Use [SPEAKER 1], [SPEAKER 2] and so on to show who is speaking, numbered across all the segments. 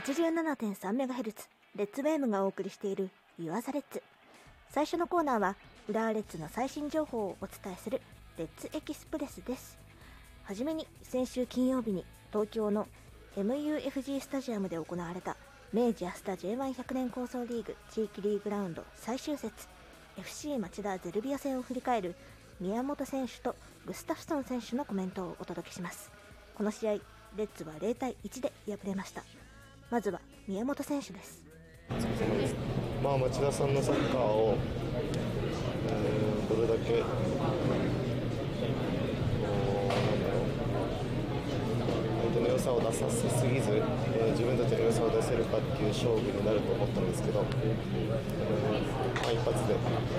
[SPEAKER 1] 87.3MHz レッツウェームがお送りしている湯浅レッツ。最初のコーナーは浦和レッズの最新情報をお伝えするレッツエキスプレスです。はじめに先週金曜日に東京の MUFG スタジアムで行われた明治安田 J1100 年構想リーグ地域リーグラウンド最終節 FC 町田ゼルビア戦を振り返る宮本選手とグスタフソン選手のコメントをお届けします。この試合レッズは0対1で敗れました。まずは宮本選手です。
[SPEAKER 2] 町田さんのサッカーを、どれだけ相手の良さを出させすぎず、自分たちの良さを出せるかっていう勝負になると思ったんですけど、一発で、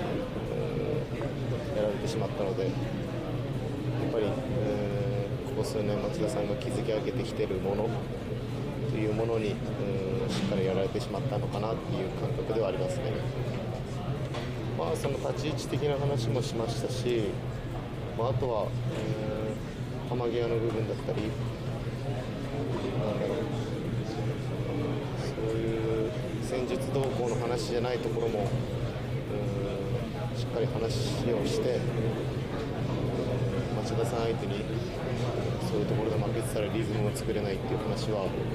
[SPEAKER 2] やられてしまったので、やっぱり、ここ数年町田さんが築き上げてきているものというものに、しっかりやられてしまったのかなっていう感覚ではありますね。その立ち位置的な話もしましたし、あとは、球際の部分だったり、そういう戦術動向の話じゃないところも、しっかり話をして、町田さん相手にそういうところで負けてたらリズムを作れないっていう話は